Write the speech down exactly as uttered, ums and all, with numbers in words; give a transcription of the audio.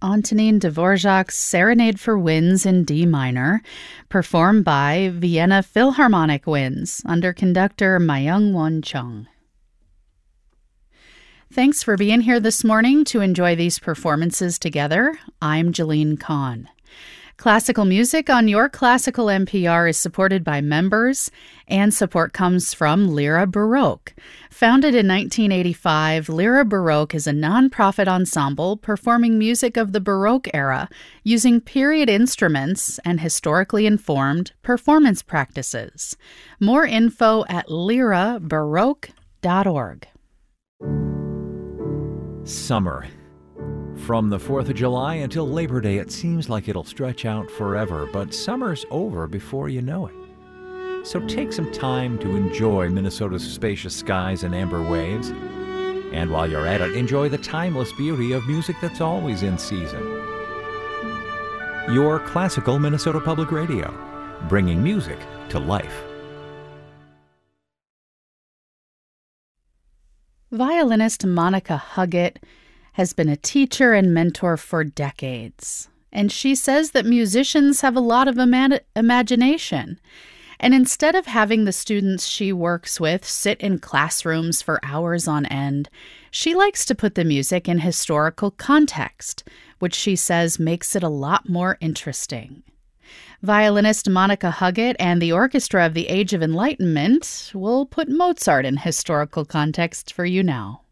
Antonin Dvorak's Serenade for Winds in D minor, performed by Vienna Philharmonic Winds under conductor Myung-Won Chung. Thanks for being here this morning to enjoy these performances together. I'm Jeline Kahn. Classical music on your Classical N P R is supported by members, and support comes from Lyra Baroque. Founded in nineteen eighty-five, Lyra Baroque is a nonprofit ensemble performing music of the Baroque era using period instruments and historically informed performance practices. More info at lyra baroque dot org. Summer. From the fourth of July until Labor Day, it seems like it'll stretch out forever, but summer's over before you know it. So take some time to enjoy Minnesota's spacious skies and amber waves. And while you're at it, enjoy the timeless beauty of music that's always in season. Your Classical Minnesota Public Radio, bringing music to life. Violinist Monica Huggett has been a teacher and mentor for decades, and she says that musicians have a lot of ima- imagination. And instead of having the students she works with sit in classrooms for hours on end, she likes to put the music in historical context, which she says makes it a lot more interesting. Violinist Monica Huggett and the Orchestra of the Age of Enlightenment will put Mozart in historical context for you now.